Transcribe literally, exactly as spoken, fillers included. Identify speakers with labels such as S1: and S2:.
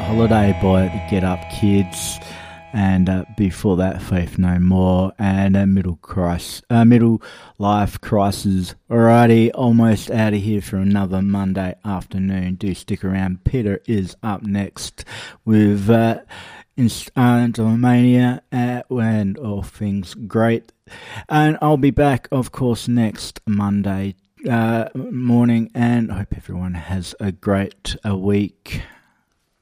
S1: Holiday by the Get Up Kids, and uh, before that, Faith No More, and uh, Middle Crisis, uh, Middle Life Crisis. Alrighty, almost out of here for another Monday afternoon. Do stick around. Peter is up next with uh, Instrumentalmania uh, and all things great. And I'll be back, of course, next Monday uh, morning, and I hope everyone has a great a week.